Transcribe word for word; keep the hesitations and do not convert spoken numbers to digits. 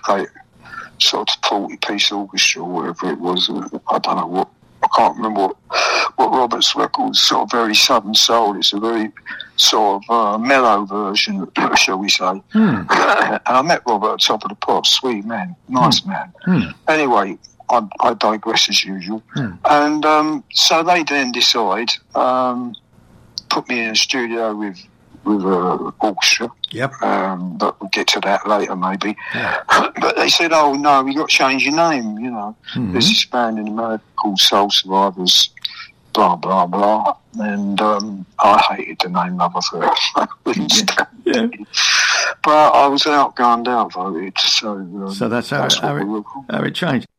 they sort of forty-piece orchestra or whatever it was. I don't know what. I can't remember what, what Robert's record's sort of very Southern soul. It's a very sort of uh, mellow version, shall we say. Hmm. And I met Robert at Top of the Pops, sweet man, nice Hmm. man. Hmm. Anyway, I, I digress as usual. Hmm. And um, so they then decide, um, put me in a studio with with an orchestra. Yep. Um, but we'll get to that later, maybe. Yeah. But they said, "Oh no, we got to change your name." You know, Mhm. there's this band in America called Soul Survivors, blah blah blah. And um, I hated the name Love Affair. I couldn't stand Yeah. it. But I was outgunned, outvoted, so um, So that's how, that's how, what it, we were called. how it changed.